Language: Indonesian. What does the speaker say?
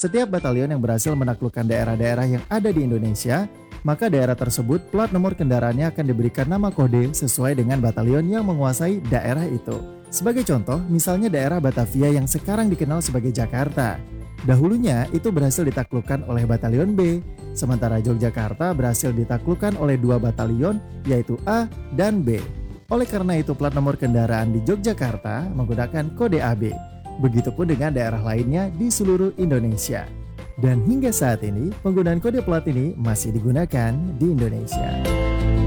Setiap batalion yang berhasil menaklukkan daerah-daerah yang ada di Indonesia, maka daerah tersebut plat nomor kendaraannya akan diberikan nama kode sesuai dengan batalion yang menguasai daerah itu. Sebagai contoh, misalnya daerah Batavia yang sekarang dikenal sebagai Jakarta. Dahulunya itu berhasil ditaklukkan oleh Batalion B, sementara Yogyakarta berhasil ditaklukkan oleh 2 batalion yaitu A dan B. Oleh karena itu plat nomor kendaraan di Yogyakarta menggunakan kode AB. Begitupun dengan daerah lainnya di seluruh Indonesia. Dan hingga saat ini penggunaan kode plat ini masih digunakan di Indonesia.